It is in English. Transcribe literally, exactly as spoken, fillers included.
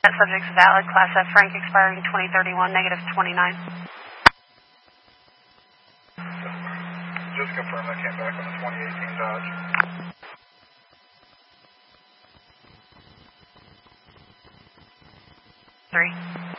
That subject's valid, Class F Frank expiring twenty thirty-one, negative twenty-nine. Just confirm I came back on the twenty eighteen Dodge. Three.